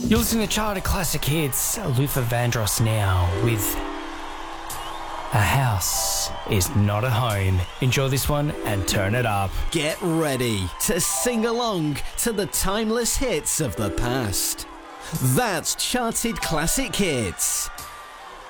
You're listening to Charted Classic Hits. Luther Vandross now with A House Is Not a Home. Enjoy this one and turn it up. Get ready to sing along to the timeless hits of the past. That's Charted Classic Hits.